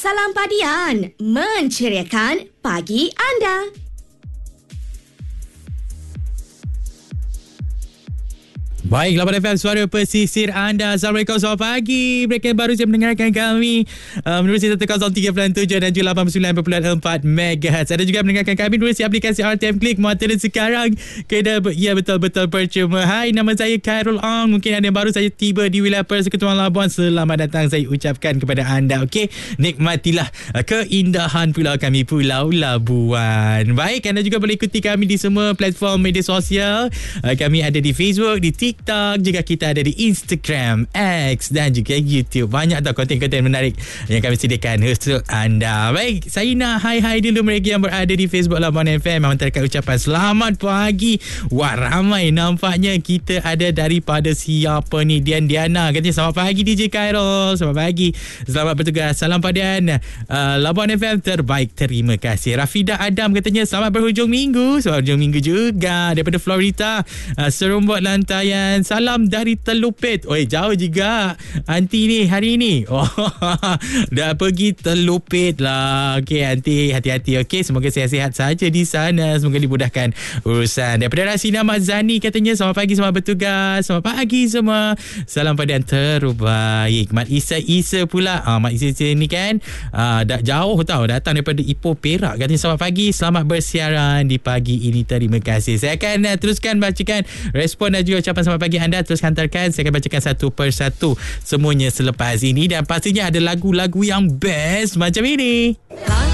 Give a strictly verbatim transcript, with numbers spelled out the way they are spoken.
Salam Padian, menceriakan pagi anda. Baik, lapan F M, suara pesisir anda. Assalamualaikum, selamat pagi. Mereka yang baru saja mendengarkan kami uh, menerusi seratus tiga puluh tujuh dan juga lapan puluh sembilan perpuluhan empat megahertz. Ada juga mendengarkan kami menerusi aplikasi R T M Click. Muat turun sekarang. Kena, ya betul-betul percuma. Hai, nama saya Khairul Ong. Mungkin ada yang baru saja tiba di wilayah Persekutuan Labuan. Selamat datang saya ucapkan kepada anda. Okey, nikmatilah uh, keindahan pulau kami, Pulau Labuan. Baik, anda juga boleh ikuti kami di semua platform media sosial. Uh, kami ada di Facebook, di TikTok, juga kita ada di Instagram, X dan juga YouTube. Banyak tau konten-konten menarik yang kami sediakan untuk anda. Baik, saya nak hai-hai dulu mereka yang berada di Facebook Labuan F M. Mengantarkan ucapan selamat pagi. Wah, ramai nampaknya kita ada daripada siapa ni, Dian Diana. Katanya selamat pagi D J Khairul. Selamat pagi. Selamat bertugas. Salam Padian. Uh, Labuan F M terbaik. Terima kasih. Rafidah Adam katanya selamat berhujung minggu. Selamat berhujung minggu juga. Daripada Florida. Uh, serumbut lantaian. Salam dari Telupit. Oi, jauh juga Aunty ni hari ni. Oh, dah pergi Telupit lah. Okey, Aunty, hati-hati. Okey, semoga sihat-sihat saja di sana. Semoga dimudahkan urusan. Daripada Rasina Mazani katanya selamat pagi, selamat bertugas. Selamat pagi semua. Salam pada yang terbaik. Mat Isa Isa pula. Ah, Mat Isa Isa ni kan ah, dah jauh tau, datang daripada Ipoh Perak. Katanya selamat pagi, selamat bersiaran di pagi ini. Terima kasih. Saya akan uh, teruskan bacakan respon dan juga ucapan selamat pagi anda. Terus hantarkan. Saya akan bacakan satu persatu semuanya selepas ini. Dan pastinya ada lagu-lagu yang best macam ini.